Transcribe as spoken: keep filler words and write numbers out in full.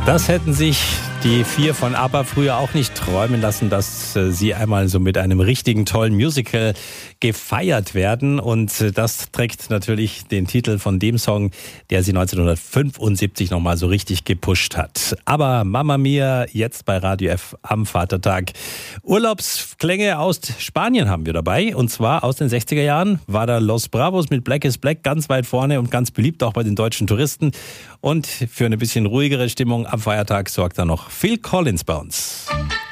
Das hätten sich die vier von ABBA früher auch nicht träumen lassen, dass äh, sie einmal so mit einem richtigen tollen Musical gefeiert werden. Und äh, das trägt natürlich den Titel von dem Song, der sie neunzehnhundertfünfundsiebzig nochmal so richtig gepusht hat. Aber Mamma Mia, jetzt bei Radio F am Vatertag. Urlaubsklänge aus Spanien haben wir dabei. Und zwar aus den sechziger Jahren war da Los Bravos mit Black is Black ganz weit vorne und ganz beliebt auch bei den deutschen Touristen. Und für eine bisschen ruhigere Stimmung am Feiertag sorgt da noch Phil Collins bei uns.